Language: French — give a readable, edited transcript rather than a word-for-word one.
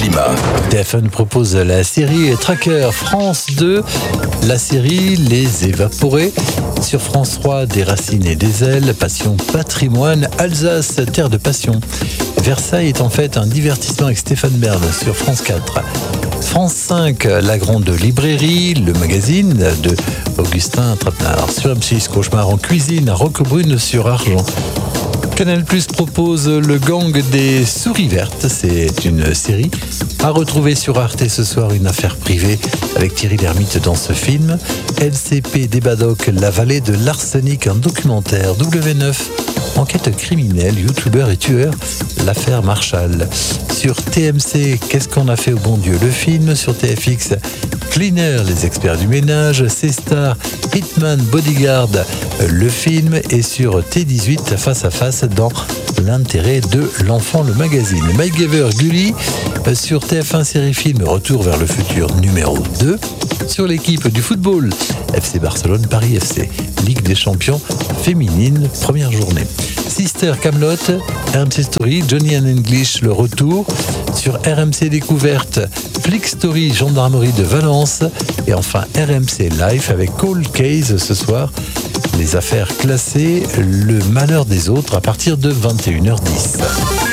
cinéma. TF1 nous propose la série Tracker. France 2, la série Les Évaporés. Sur France 3, Des racines et des ailes, Passion patrimoine, Alsace, terre de passion. Versailles est en fait un divertissement avec Stéphane Bern sur France 4. France 5, La Grande Librairie, le magazine de Augustin Trapenard. Sur M6, Cauchemar en cuisine, Roquebrune sur Argent. Canal+ propose Le Gang des Souris Vertes. C'est une série à retrouver sur Arte ce soir, une affaire privée avec Thierry Lhermitte dans ce film. LCP Débadoc, La Vallée de l'arsenic, un documentaire. W9, enquête criminelle, youtubeur et tueur, l'affaire Marshall. Sur TMC, Qu'est-ce qu'on a fait au bon Dieu, le film. Sur TFX, Cleaner, les experts du ménage. C-Star, Hitman Bodyguard, le film. Et sur T18, Face à face dans l'intérêt de l'enfant, le magazine. Mike Giver, Gulli. Sur TF1 série film, Retour vers le futur numéro 2. Sur l'équipe du football, FC Barcelone, Paris FC, Ligue des champions féminine, première journée. Sister, Kaamelott, RMC Story, Johnny and English, le retour. Sur RMC Découverte, Flick Story, Gendarmerie de Valence. Et enfin RMC Life avec Cold Case ce soir. Les affaires classées, le malheur des autres à partir de 21h10.